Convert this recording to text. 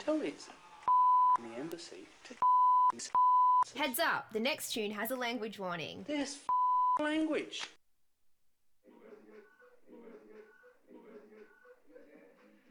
tell the embassy to Heads up, the next tune has a language warning. this language.